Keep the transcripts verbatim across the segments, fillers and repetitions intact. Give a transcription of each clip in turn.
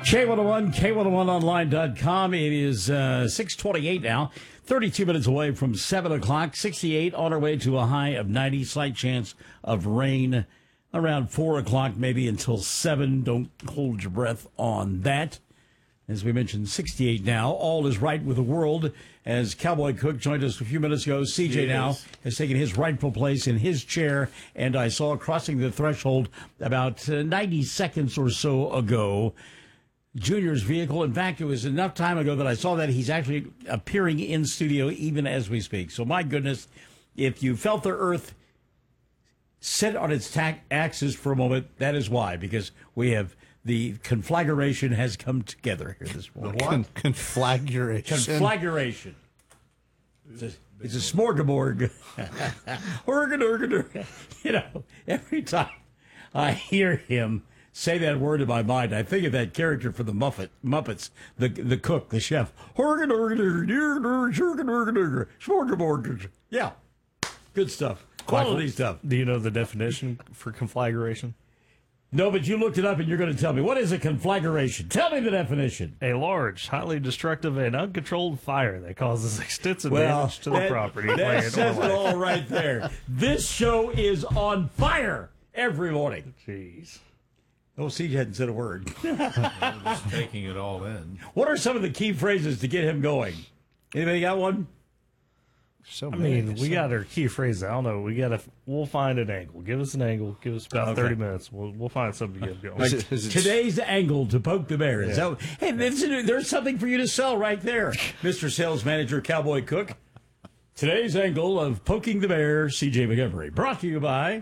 K one oh one, K one oh one online dot com. It is uh, six twenty-eight now, thirty-two minutes away from seven o'clock, sixty-eight on our way to a high of ninety, slight chance of rain around four o'clock, maybe until seven. Don't hold your breath on that. As we mentioned, sixty-eight now. All is right with the world. As Cowboy Cook joined us a few minutes ago, C J now has taken his rightful place in his chair, and I saw crossing the threshold about uh, ninety seconds or so ago, Junior's vehicle. In fact, it was enough time ago that I saw that he's actually appearing in studio even as we speak. So, my goodness, if you felt the earth sit on its tack axis for a moment, that is why, because we have the conflagration has come together here this morning. The what? Conflagration. Conflagration. It's a, it's a smorgasbord. Organ, organ, organ. You know, every time I hear him say that word in my mind, I think of that character from the Muppet, Muppets, the the cook, the chef. Organ, organ, organ, organ, organ, organ, smorgasbord. Yeah, good stuff. Quality Michael, stuff. Do you know the definition for conflagration? No, but you looked it up and you're going to tell me. What is a conflagration? Tell me the definition. A large, highly destructive, and uncontrolled fire that causes extensive well, damage to that, the property. That land, says or it life. all right there. This show is on fire every morning. Jeez. Oh, C J hadn't said a word. I'm just taking it all in. What are some of the key phrases to get him going? Anybody got one? So I many. mean, we got our key phrases. I don't know. We got to. We'll find an angle. Give us an angle. Give us about Okay. thirty minutes. We'll we'll find something to get going. Is it- is it- Today's angle to poke the bear. Is Yeah. that, hey, there's, there's something for you to sell right there, Mister Sales Manager Cowboy Cook. Today's angle of poking the bear, C J McEvery. Brought to you by...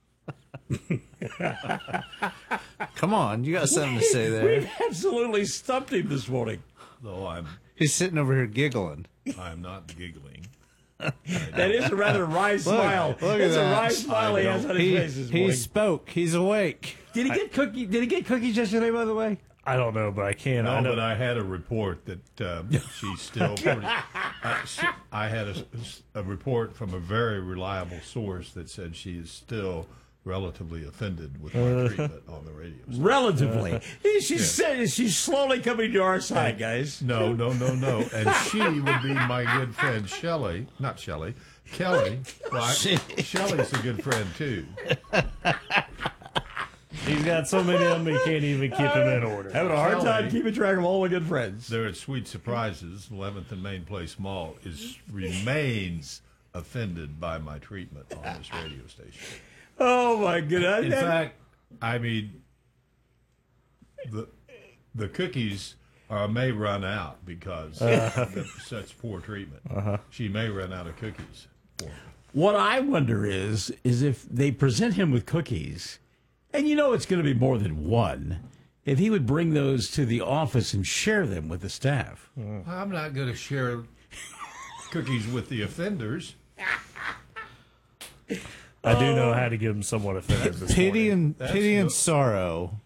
Come on, you got something to say there. We've absolutely stumped him this morning. Though I'm, He's sitting over here giggling. I'm not giggling. That is a rather wry smile. look at That's a that. wry smile I he has know. on his He, face this he morning. spoke. He's awake. Did he get cookie? Did he get cookies yesterday? By the way, I don't know, but I can. No, I know. but I had a report that um, she's still pretty. I, she, I had a, a report from a very reliable source that said she is still relatively offended with my treatment on the radio station. relatively, she's saying she's slowly coming to our side, guys. No, no, no, no. And she would be my good friend Shelley, not Shelley, Kelly. Well, I, Shelley's a good friend too. He's got so many of them, he can't even keep them in order. Having a hard time Kelly. keeping track of all my good friends. They're at Sweet Surprises, eleventh and Main Place Mall, is remains offended by my treatment on this radio station. Oh my goodness! In fact, I mean, the the cookies are, may run out because of such poor treatment. Uh-huh. She may run out of cookies for me. what I wonder is, is if they present him with cookies, and you know it's going to be more than one, if he would bring those to the office and share them with the staff. I'm not going to share cookies with the offenders. I do know how to give him somewhat offended this Pity morning. and That's pity and no- sorrow